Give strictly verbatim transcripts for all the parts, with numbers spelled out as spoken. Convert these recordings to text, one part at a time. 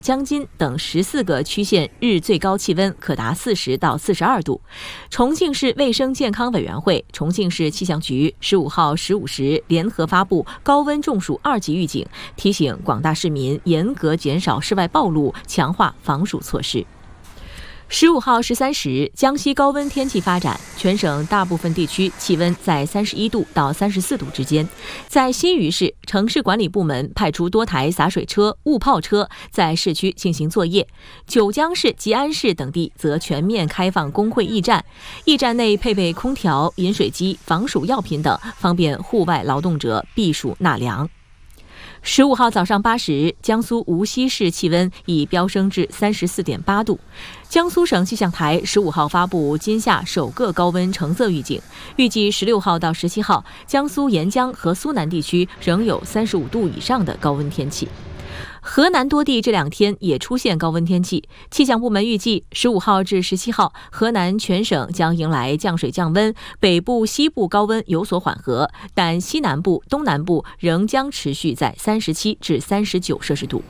江津等十四个区县日最高气温可达四十到四十二度。重庆市卫生健康委员会、重庆市气象局十五号十五时联合发布高温中暑二级预警，提醒广大市民严格减少室外暴露，强化防暑措施。十五号十三时，江西高温天气发展，全省大部分地区气温在三十一度到三十四度之间。在新余市，城市管理部门派出多台洒水车、雾炮车在市区进行作业。九江市、吉安市等地则全面开放工会驿站，驿站内配备空调、饮水机、防暑药品等，方便户外劳动者避暑纳凉。十五号早上八时，江苏无锡市气温已飙升至三十四点八度。江苏省气象台十五号发布今夏首个高温橙色预警，预计十六号到十七号，江苏沿江和苏南地区仍有三十五度以上的高温天气。河南多地这两天也出现高温天气，气象部门预计十五号至十七号，河南全省将迎来降水降温，北部、西部高温有所缓和，但西南部、东南部仍将持续在三十七至三十九摄氏度。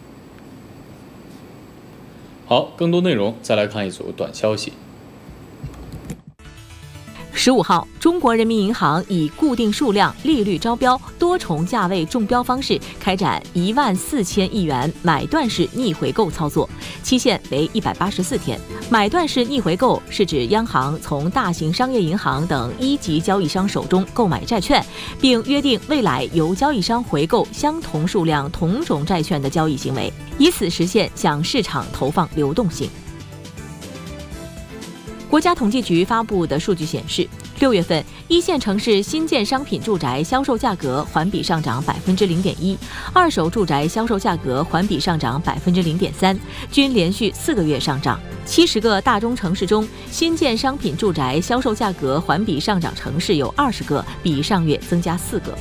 好，更多内容再来看一组短消息。 十五号，中国人民银行以固定数量、利率招标、多重价位中标方式开展一万四千亿元买断式逆回购操作，期限为一百八十四天。买断式逆回购是指央行从大型商业银行等一级交易商手中购买债券，并约定未来由交易商回购相同数量同种债券的交易行为，以此实现向市场投放流动性。国家统计局发布的数据显示，六月份一线城市新建商品住宅销售价格环比上涨百分之零点一，二手住宅销售价格环比上涨百分之零点三，均连续四个月上涨。七十个大中城市中，新建商品住宅销售价格环比上涨城市有二十个，比上月增加四个。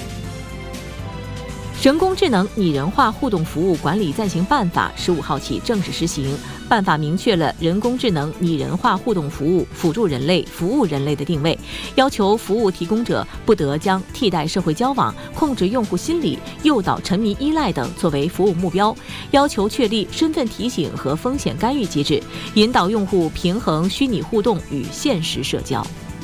人工智能拟人化互动服务管理暂行办法十五号起正式实行。办法明确了人工智能拟人化互动服务辅助人类、服务人类的定位，要求服务提供者不得将替代社会交往、控制用户心理、诱导沉迷依赖等作为服务目标，要求确立身份提醒和风险干预机制，引导用户平衡虚拟互动与现实社交。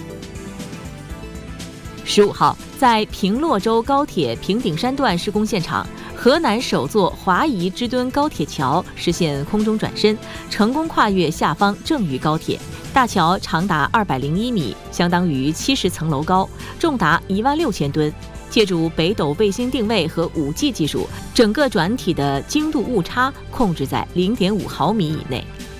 十五号，在平洛州高铁平顶山段施工现场，河南首座华宜之墩高铁桥实现空中转身，成功跨越下方正余高铁。大桥长达二百零一米，相当于七十层楼高，重达一万六千吨。借助北斗卫星定位和 五 G 技术，整个转体的精度误差控制在 零点五毫米以内。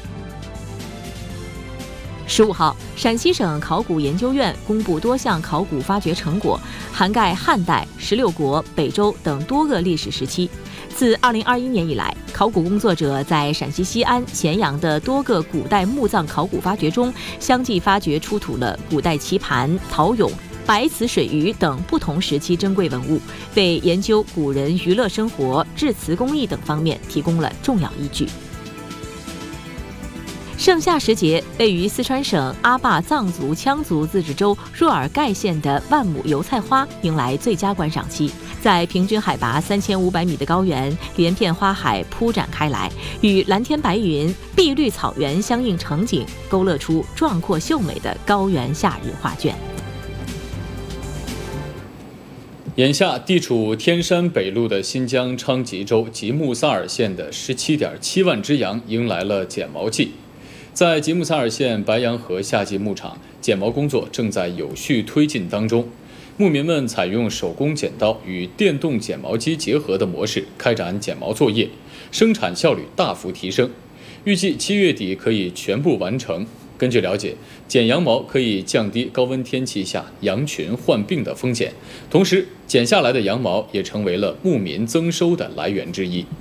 十五号，陕西省考古研究院公布多项考古发掘成果，涵盖汉代、十六国、北周等多个历史时期。自二零二一年以来，考古工作者在陕西西安、咸阳的多个古代墓葬考古发掘中，相继发掘出土了古代棋盘、陶俑、白瓷水鱼等不同时期珍贵文物，为研究古人娱乐生活、制瓷工艺等方面提供了重要依据。盛夏时节，位于四川省阿坝藏族羌族自治州若尔盖县的万亩油菜花迎来最佳观赏期。在平均海拔三千五百米的高原，连片花海铺展开来，与蓝天白云、碧绿草原相映成景，勾勒出壮阔秀美的高原夏日画卷。 眼下，地处天山北麓的新疆昌吉州吉木萨尔县的 十七点七万只羊迎来了剪毛季。在吉木萨尔县白杨河夏季牧场，剪毛工作正在有序推进当中。牧民们采用手工剪刀与电动剪毛机结合的模式开展剪毛作业，生产效率大幅提升。预计七月底可以全部完成。根据了解，剪羊毛可以降低高温天气下羊群患病的风险，同时剪下来的羊毛也成为了牧民增收的来源之一。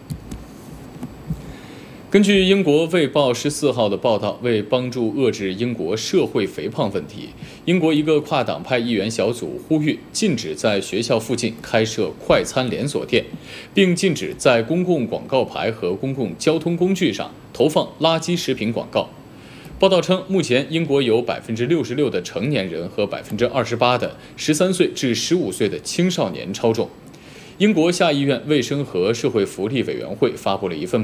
根据英国《卫报》十四号的报道，为帮助遏制英国社会肥胖问题，英国一个跨党派议员小组呼吁禁止在学校附近开设快餐连锁店，并禁止在公共广告牌和公共交通工具上投放垃圾食品广告。报道称，目前英国有 百分之六十六 的成年人和 百分之二十八 的十三岁至十五岁的青少年超重。 英国下议院卫生和社会福利委员会发布了一份